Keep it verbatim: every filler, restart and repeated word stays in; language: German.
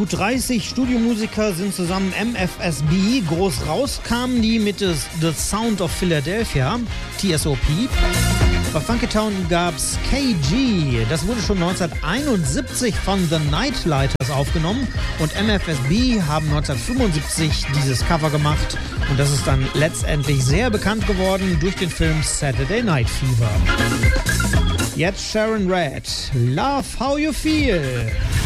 Gut dreißig Studiomusiker sind zusammen M F S B. Groß raus kamen die mit des, The Sound of Philadelphia, T S O P. Bei Funkytown gab's K G. Das wurde schon neunzehnhunderteinundsiebzig von The Nightlighters aufgenommen. Und M F S B haben neunzehnhundertfünfundsiebzig dieses Cover gemacht. Und das ist dann letztendlich sehr bekannt geworden durch den Film Saturday Night Fever. Jetzt Sharon Redd. Love How You Feel.